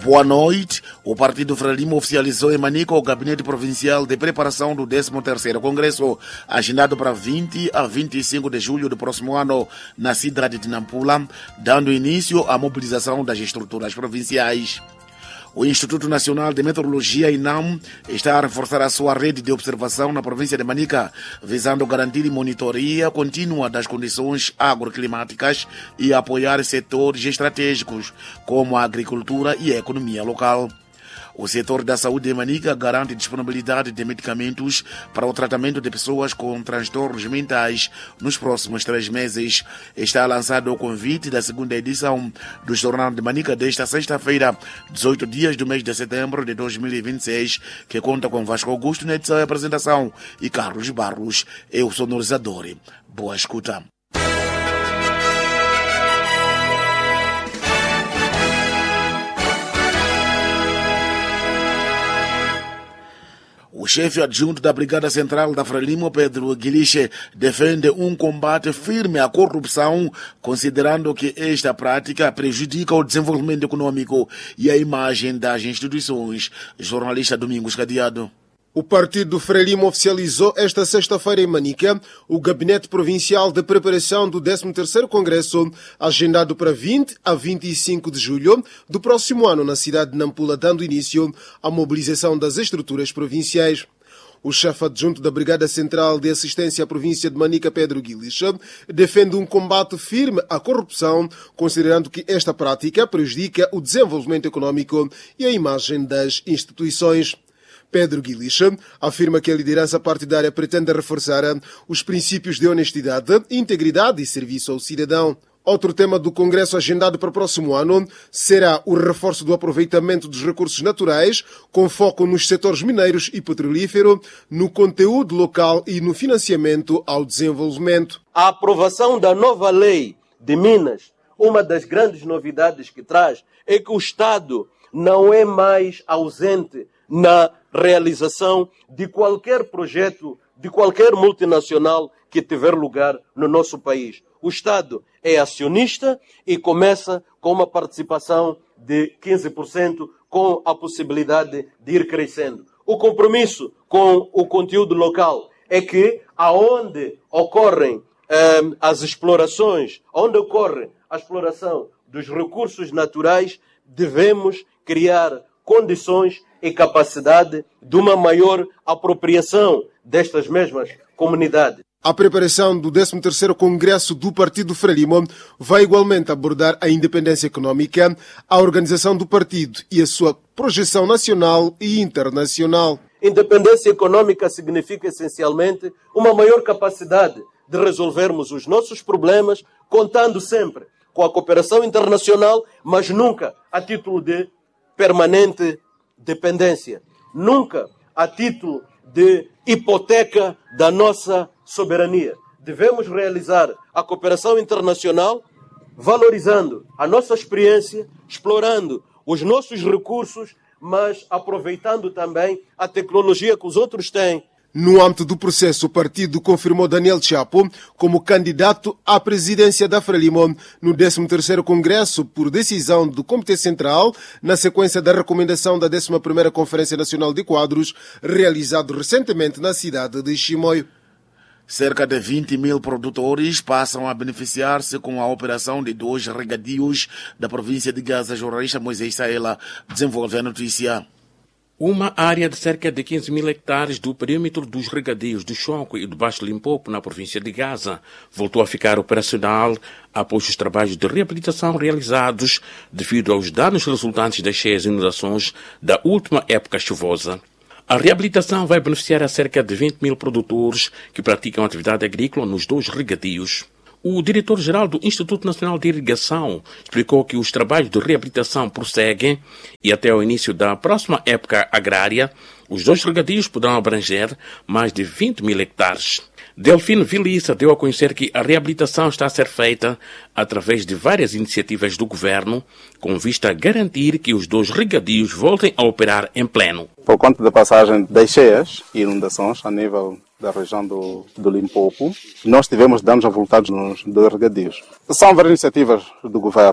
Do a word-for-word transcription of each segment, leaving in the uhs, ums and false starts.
Boa noite. O Partido Frelimo oficializou em Manica o Gabinete Provincial de Preparação do décimo terceiro Congresso, agendado para vinte a vinte e cinco de julho do próximo ano, na cidade de Nampula, dando início à mobilização das estruturas provinciais. O Instituto Nacional de Meteorologia, INAM, está a reforçar a sua rede de observação na província de Manica, visando garantir monitoria contínua das condições agroclimáticas e apoiar setores estratégicos, como a agricultura e a economia local. O setor da saúde de Manica garante disponibilidade de medicamentos para o tratamento de pessoas com transtornos mentais nos próximos três meses. Está lançado o convite da segunda edição do Jornal de Manica desta sexta-feira, dezoito dias do mês de setembro de dois mil e vinte e seis, que conta com Vasco Augusto na edição e apresentação e Carlos Barros, é o sonorizador. Boa escuta. O chefe adjunto da Brigada Central da Frelimo, Pedro Guiliche, defende um combate firme à corrupção, considerando que esta prática prejudica o desenvolvimento econômico e a imagem das instituições. Jornalista Domingos Cadeado. O Partido Frelimo oficializou esta sexta-feira em Manica o Gabinete Provincial de Preparação do décimo terceiro Congresso, agendado para vinte a vinte e cinco de julho do próximo ano na cidade de Nampula, dando início à mobilização das estruturas provinciais. O chefe adjunto da Brigada Central de Assistência à Província de Manica, Pedro Guiliche, defende um combate firme à corrupção, considerando que esta prática prejudica o desenvolvimento econômico e a imagem das instituições. Pedro Guiliche afirma que a liderança partidária pretende reforçar os princípios de honestidade, integridade e serviço ao cidadão. Outro tema do Congresso agendado para o próximo ano será o reforço do aproveitamento dos recursos naturais, com foco nos setores mineiros e petrolífero, no conteúdo local e no financiamento ao desenvolvimento. A aprovação da nova lei de Minas, uma das grandes novidades que traz é que o Estado não é mais ausente na realização de qualquer projeto, de qualquer multinacional que tiver lugar no nosso país. O Estado é acionista e começa com uma participação de quinze por cento, com a possibilidade de ir crescendo. O compromisso com o conteúdo local é que, aonde ocorrem eh, as explorações, onde ocorre a exploração dos recursos naturais, devemos criar condições e capacidade de uma maior apropriação destas mesmas comunidades. A preparação do décimo terceiro Congresso do Partido Frelimo vai igualmente abordar a independência econômica, a organização do partido e a sua projeção nacional e internacional. Independência econômica significa essencialmente uma maior capacidade de resolvermos os nossos problemas, contando sempre com a cooperação internacional, mas nunca a título de permanente dependência, nunca a título de hipoteca da nossa soberania. Devemos realizar a cooperação internacional valorizando a nossa experiência, explorando os nossos recursos, mas aproveitando também a tecnologia que os outros têm. No âmbito do processo, o partido confirmou Daniel Chapo como candidato à presidência da Frelimo no décimo terceiro Congresso por decisão do Comitê Central, na sequência da recomendação da décima primeira Conferência Nacional de Quadros, realizado recentemente na cidade de Chimoio. Cerca de vinte mil produtores passam a beneficiar-se com a operação de dois regadios da província de Gaza. Jornalista Moisés Saela desenvolve a notícia. Uma área de cerca de quinze mil hectares do perímetro dos regadeios do Chonco e do Baixo Limpopo, na província de Gaza, voltou a ficar operacional após os trabalhos de reabilitação realizados devido aos danos resultantes das cheias e inundações da última época chuvosa. A reabilitação vai beneficiar a cerca de vinte mil produtores que praticam atividade agrícola nos dois regadios. O diretor-geral do Instituto Nacional de Irrigação explicou que os trabalhos de reabilitação prosseguem e até o início da próxima época agrária, os dois regadios poderão abranger mais de vinte mil hectares. Delfino Vilissa deu a conhecer que a reabilitação está a ser feita através de várias iniciativas do governo, com vista a garantir que os dois regadios voltem a operar em pleno. Por conta da passagem das cheias e inundações a nível da região do, do Limpopo, nós tivemos danos avultados nos dois regadios. São várias iniciativas do governo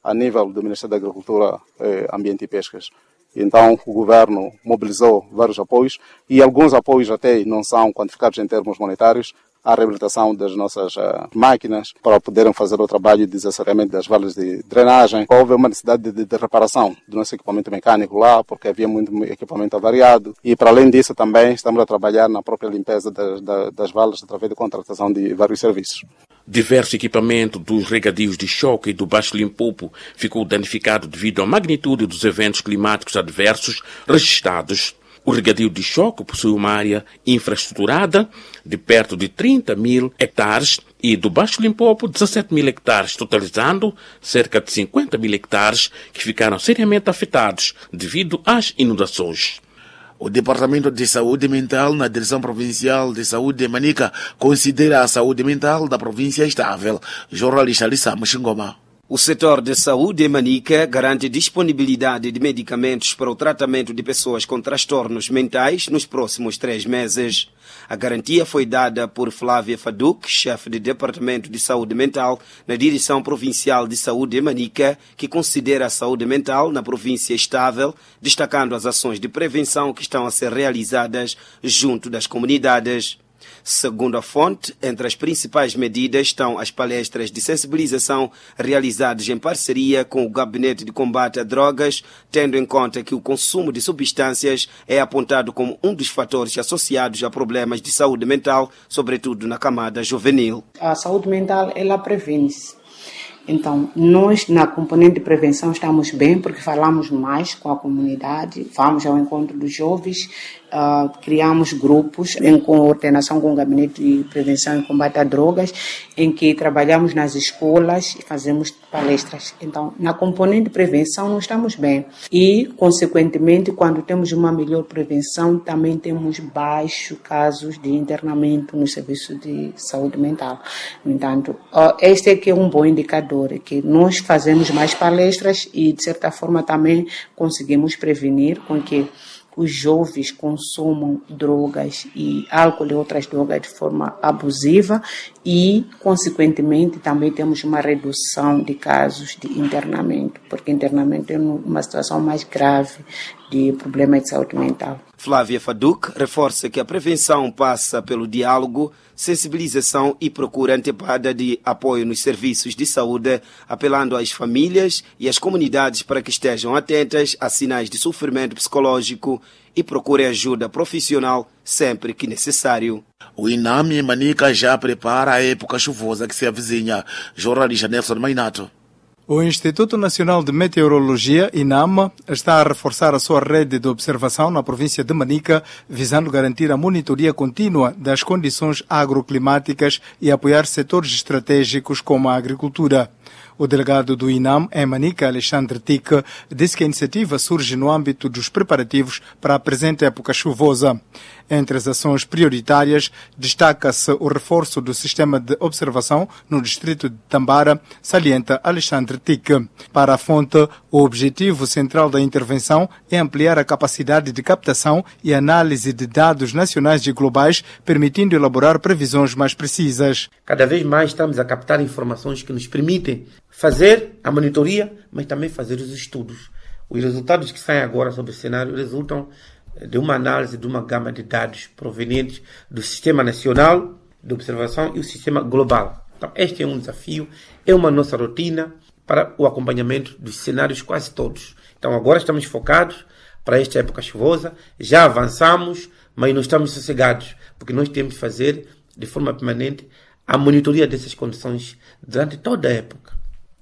a nível do Ministério da Agricultura, eh, Ambiente e Pescas. Então, o governo mobilizou vários apoios e alguns apoios até não são quantificados em termos monetários, a reabilitação das nossas uh, máquinas para poderem fazer o trabalho de desassoreamento das valas de drenagem. Houve uma necessidade de, de, de reparação do nosso equipamento mecânico lá, porque havia muito equipamento avariado. E, para além disso, também estamos a trabalhar na própria limpeza das, das, das valas através da contratação de vários serviços. Diverso equipamento dos regadios de Choque e do Baixo Limpopo ficou danificado devido à magnitude dos eventos climáticos adversos registrados. O regadio de Choque possui uma área infraestruturada de perto de trinta mil hectares e do Baixo Limpopo dezassete mil hectares, totalizando cerca de cinquenta mil hectares que ficaram seriamente afetados devido às inundações. O Departamento de Saúde Mental na Direção Provincial de Saúde de Manica considera a saúde mental da província estável. Jornalista Lissamo Xingoma. O setor de saúde em Manica garante disponibilidade de medicamentos para o tratamento de pessoas com transtornos mentais nos próximos três meses. A garantia foi dada por Flávia Faduc, chefe de Departamento de Saúde Mental na Direção Provincial de Saúde em Manica, que considera a saúde mental na província estável, destacando as ações de prevenção que estão a ser realizadas junto das comunidades. Segundo a fonte, entre as principais medidas estão as palestras de sensibilização realizadas em parceria com o Gabinete de Combate a Drogas, tendo em conta que o consumo de substâncias é apontado como um dos fatores associados a problemas de saúde mental, sobretudo na camada juvenil. A saúde mental, ela previne-se. Então, nós, na componente de prevenção, estamos bem, porque falamos mais com a comunidade, vamos ao encontro dos jovens, uh, criamos grupos em coordenação com o Gabinete de Prevenção e Combate a Drogas, em que trabalhamos nas escolas e fazemos palestras. Então, na componente de prevenção, nós estamos bem. E, consequentemente, quando temos uma melhor prevenção, também temos baixos casos de internamento no serviço de saúde mental. No entanto, uh, este é que é um bom indicador, é que nós fazemos mais palestras e, de certa forma, também conseguimos prevenir com que os jovens consumam drogas e álcool e outras drogas de forma abusiva e, consequentemente, também temos uma redução de casos de internamento, porque internamento é uma situação mais grave de problema de saúde mental. Flávia Faduc reforça que a prevenção passa pelo diálogo, sensibilização e procura antecipada de apoio nos serviços de saúde, apelando às famílias e às comunidades para que estejam atentas a sinais de sofrimento psicológico e procurem ajuda profissional sempre que necessário. O INAM em Manica já prepara a época chuvosa que se avizinha. Jornalista Nelson Mainato. O Instituto Nacional de Meteorologia, INAM, está a reforçar a sua rede de observação na província de Manica, visando garantir a monitoria contínua das condições agroclimáticas e apoiar setores estratégicos como a agricultura. O delegado do INAM em Manica, Alexandre Tica, disse que a iniciativa surge no âmbito dos preparativos para a presente época chuvosa. Entre as ações prioritárias, destaca-se o reforço do sistema de observação no distrito de Tambara, salienta Alexandre Tica. Para a fonte, o objetivo central da intervenção é ampliar a capacidade de captação e análise de dados nacionais e globais, permitindo elaborar previsões mais precisas. Cada vez mais estamos a captar informações que nos permitem fazer a monitoria, mas também fazer os estudos. Os resultados que saem agora sobre o cenário resultam de uma análise de uma gama de dados provenientes do Sistema Nacional de Observação e o Sistema Global. Então, este é um desafio, é uma nossa rotina para o acompanhamento dos cenários quase todos. Então, agora estamos focados para esta época chuvosa, já avançamos, mas não estamos sossegados, porque nós temos que fazer de forma permanente a monitoria dessas condições durante toda a época.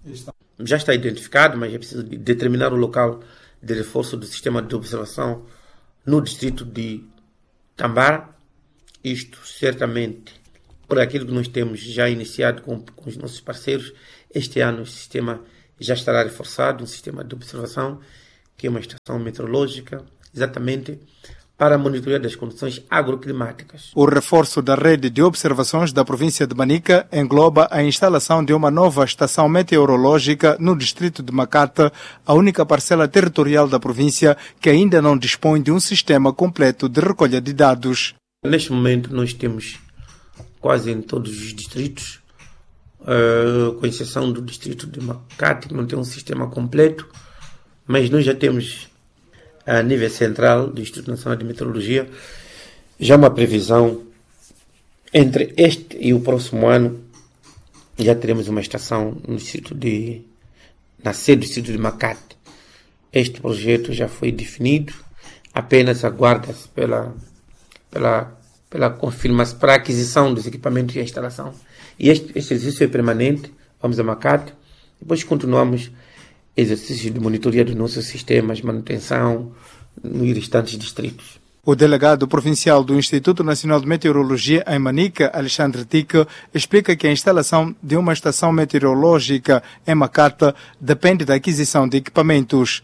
Já está identificado, mas é preciso determinar o local de reforço do sistema de observação no distrito de Tambara. Isto, certamente, por aquilo que nós temos já iniciado com, com os nossos parceiros, este ano o sistema já estará reforçado, um sistema de observação, que é uma estação meteorológica, exatamente para a monitoria das condições agroclimáticas. O reforço da rede de observações da província de Manica engloba a instalação de uma nova estação meteorológica no distrito de Macata, a única parcela territorial da província que ainda não dispõe de um sistema completo de recolha de dados. Neste momento nós temos quase em todos os distritos uh, com exceção do distrito de Macate, que não tem um sistema completo, mas nós já temos, a nível central do Instituto Nacional de Meteorologia, já uma previsão entre este e o próximo ano. Já teremos uma estação no distrito de, na sede do distrito de Macate. Este projeto já foi definido, apenas aguarda-se pela, pela, pela confirmação, para a aquisição dos equipamentos e a instalação. E este, este exercício é permanente, vamos a Macate, depois continuamos exercícios de monitoria dos nossos sistemas, manutenção nos restantes distritos. O delegado provincial do Instituto Nacional de Meteorologia em Manica, Alexandre Tica, explica que a instalação de uma estação meteorológica em Macate depende da aquisição de equipamentos.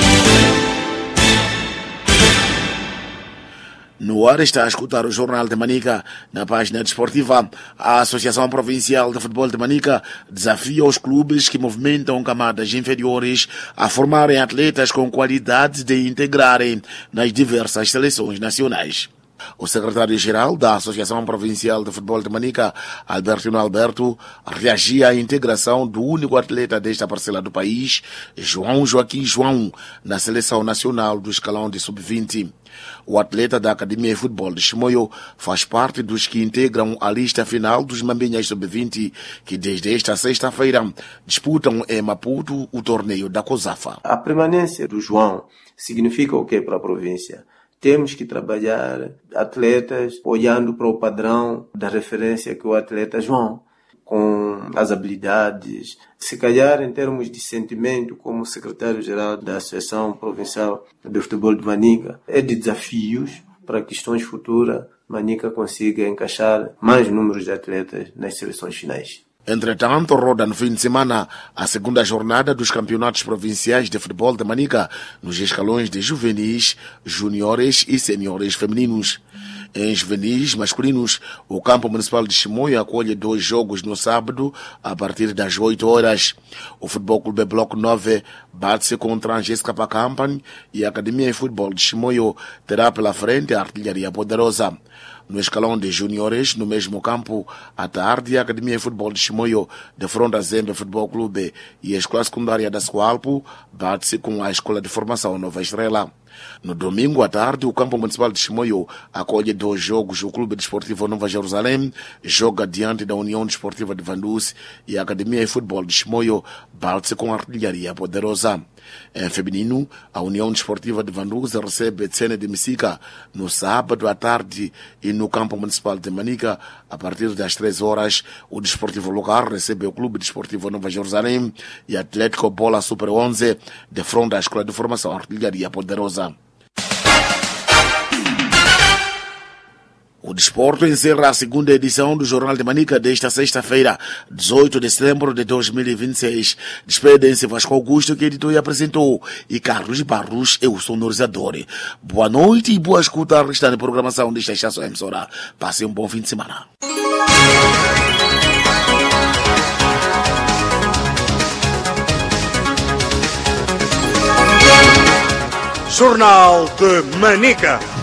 No ar está a escutar o Jornal de Manica. Na página desportiva, a Associação Provincial de Futebol de Manica desafia os clubes que movimentam camadas inferiores a formarem atletas com qualidade de integrarem nas diversas seleções nacionais. O secretário-geral da Associação Provincial de Futebol de Manica, Albertino Alberto, reagia à integração do único atleta desta parcela do país, João Joaquim João, na seleção nacional do escalão de sub vinte. O atleta da Academia de Futebol de Chimoio faz parte dos que integram a lista final dos Mambinhas sub vinte, que desde esta sexta-feira disputam em Maputo o torneio da COSAFA. A permanência do João significa o que para a província? Temos que trabalhar atletas olhando para o padrão da referência que o atleta João, com as habilidades, se calhar em termos de sentimento, como secretário-geral da Associação Provincial de Futebol de Manica, é de desafios para questões futuras, Manica consiga encaixar mais números de atletas nas seleções finais. Entretanto, roda no fim de semana a segunda jornada dos campeonatos provinciais de futebol de Manica nos escalões de juvenis, juniores e seniores femininos. Em juvenis masculinos, o campo municipal de Chimoio acolhe dois jogos no sábado a partir das oito horas. O Futebol Clube Bloco nove bate-se contra a Angésica Pacampan e a Academia de Futebol de Chimoio terá pela frente a Artilharia Poderosa. No escalão de juniores, no mesmo campo, à tarde, a Academia de Futebol de Chimoio defronta a Zembe Futebol Clube e a Escola Secundária da Sualpo bate-se com a Escola de Formação Nova Estrela. No domingo à tarde, o campo municipal de Chimoio acolhe dois jogos. O Clube Desportivo Nova Jerusalém joga diante da União Desportiva de Vanduz e a Academia de Futebol de Chimoio bate-se com a Artilharia Poderosa. Em feminino, a União Desportiva de Vanduz recebe Tsene de Messica no sábado à tarde e no campo municipal de Manica, a partir das três horas, o Desportivo local recebe o Clube Desportivo Nova Jerusalém e Atlético Bola Super onze defronta a Escola de Formação Artilharia Poderosa. O desporto encerra a segunda edição do Jornal de Manica desta sexta-feira, dezoito de setembro de dois mil e vinte e seis. Despedem-se Vasco Augusto, que editou e apresentou, e Carlos Barros é o sonorizador. Boa noite e boa escuta à restante programação desta estação emissora. Passe um bom fim de semana. Jornal de Manica.